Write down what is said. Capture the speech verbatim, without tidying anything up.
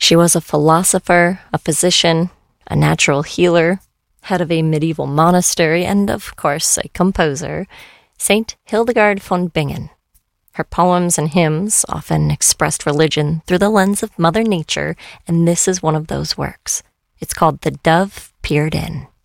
She was a philosopher, a physician, a natural healer, head of a medieval monastery, and, of course, a composer, Saint Hildegard von Bingen. Her poems and hymns often expressed religion through the lens of Mother Nature, and this is one of those works. It's called The Dove Peered In.